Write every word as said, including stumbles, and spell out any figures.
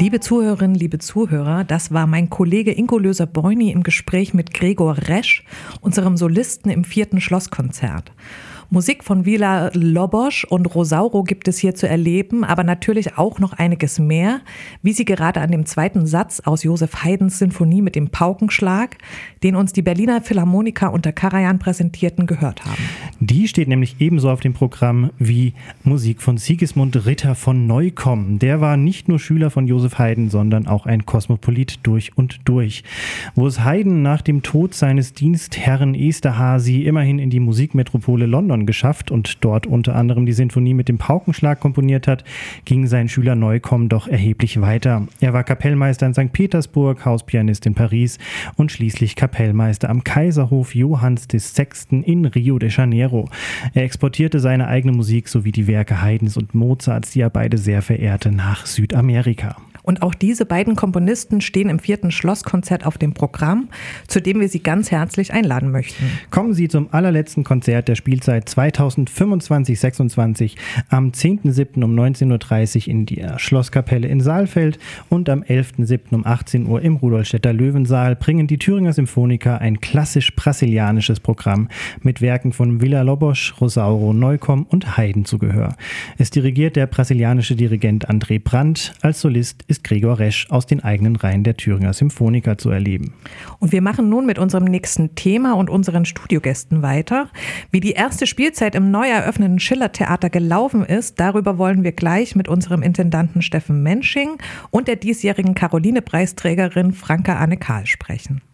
Liebe Zuhörerinnen, liebe Zuhörer, das war mein Kollege Ingo Löser-Beuni im Gespräch mit Gregor Resch, unserem Solisten im vierten Schlosskonzert. Musik von Villa Lobos und Rosauro gibt es hier zu erleben, aber natürlich auch noch einiges mehr, wie Sie gerade an dem zweiten Satz aus Joseph Haydns Sinfonie mit dem Paukenschlag, den uns die Berliner Philharmoniker unter Karajan präsentierten, gehört haben. Die steht nämlich ebenso auf dem Programm wie Musik von Sigismund Ritter von Neukomm. Der war nicht nur Schüler von Joseph Haydn, sondern auch ein Kosmopolit durch und durch. Wo es Haydn nach dem Tod seines Dienstherren Esterhazy immerhin in die Musikmetropole London geschafft und dort unter anderem die Sinfonie mit dem Paukenschlag komponiert hat, ging sein Schüler Neukomm doch erheblich weiter. Er war Kapellmeister in Sankt Petersburg, Hauspianist in Paris und schließlich Kapellmeister am Kaiserhof Johanns der Sechsten in Rio de Janeiro. Er exportierte seine eigene Musik sowie die Werke Haydns und Mozarts, die er beide sehr verehrte, nach Südamerika. Und auch diese beiden Komponisten stehen im vierten Schlosskonzert auf dem Programm, zu dem wir Sie ganz herzlich einladen möchten. Kommen Sie zum allerletzten Konzert der Spielzeit zweitausendfünfundzwanzig sechsundzwanzig am zehnten siebten um neunzehn Uhr dreißig in der Schlosskapelle in Saalfeld und am elften siebten um achtzehn Uhr im Rudolstädter Löwensaal bringen die Thüringer Symphoniker ein klassisch-brasilianisches Programm mit Werken von Villa Lobos, Rosauro, Neukomm und Haydn zu Gehör. Es dirigiert der brasilianische Dirigent André Brandt. Als Solist ist Gregor Resch aus den eigenen Reihen der Thüringer Symphoniker zu erleben. Und wir machen nun mit unserem nächsten Thema und unseren Studiogästen weiter. Wie die erste Spielzeit im neu eröffneten Schiller-Theater gelaufen ist, darüber wollen wir gleich mit unserem Intendanten Steffen Mensching und der diesjährigen Caroline-Preisträgerin Franka Anne Kahl sprechen.